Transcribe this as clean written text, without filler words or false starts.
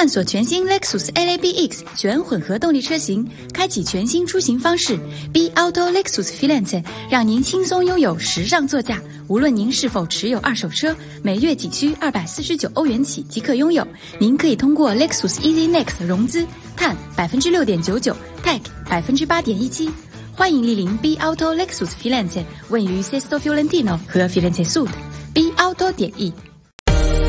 探索全新 Lexus LABX 全混合动力车型，开启全新出行方式。Be Auto Lexus Filante 让您轻松拥有时尚座驾。无论您是否持有二手车，每月仅需249欧元起即可拥有。您可以通过 Lexus Easy Next 融资，碳 6.99%，Tech 8.17%。欢迎莅临 Be Auto Lexus Filante， 位于 Sesto Fiorentino 和 Firenze Sud。Be Auto.e